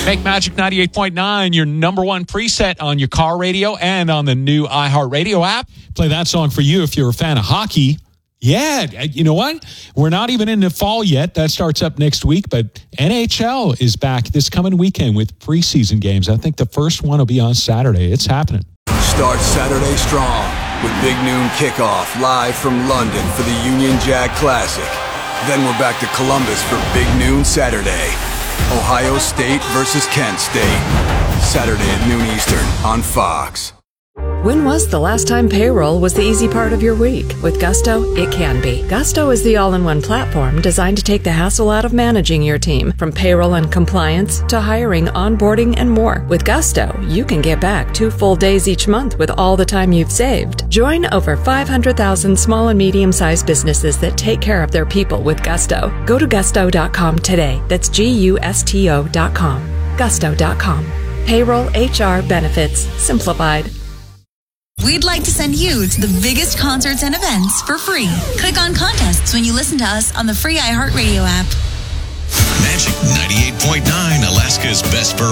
Make Magic 98.9 your number one preset on your car radio and on the new iHeartRadio app. Play that song for you if you're a fan of hockey. Yeah, you know what? We're not even in the fall yet. That starts up next week, but NHL is back this coming weekend with preseason games. I think the first one will be on Saturday. It's happening. Start Saturday strong with Big Noon Kickoff live from London for the Union Jack Classic. Then we're back to Columbus for Big Noon Saturday. Ohio State versus Kent State. Saturday at noon Eastern on Fox. When was the last time payroll was the easy part of your week? With Gusto, it can be. Gusto is the all-in-one platform designed to take the hassle out of managing your team, from payroll and compliance to hiring, onboarding, and more. With Gusto, you can get back 2 full days each month with all the time you've saved. Join over 500,000 small and medium-sized businesses that take care of their people with Gusto. Go to gusto.com today. That's GUSTO.com. Gusto.com. Payroll, HR, benefits, simplified. We'd like to send you to the biggest concerts and events for free. Click on contests when you listen to us on the free iHeartRadio app. Magic 98.9, Alaska's best for